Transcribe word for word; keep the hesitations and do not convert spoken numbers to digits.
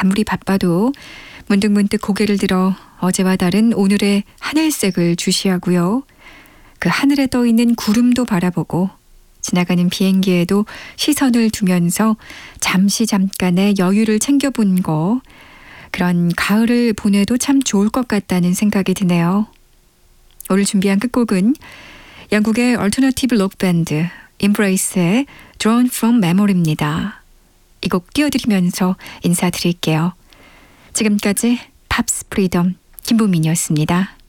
아무리 바빠도 문득문득 고개를 들어 어제와 다른 오늘의 하늘색을 주시하고요. 그 하늘에 떠 있는 구름도 바라보고 지나가는 비행기에도 시선을 두면서 잠시 잠깐의 여유를 챙겨본 거, 그런 가을을 보내도 참 좋을 것 같다는 생각이 드네요. 오늘 준비한 끝곡은 영국의 얼터너티브 록 밴드 Embrace의 Drawn from Memory입니다. 이 곡 띄워드리면서 인사드릴게요. 지금까지 팝스 프리덤 김보민이었습니다.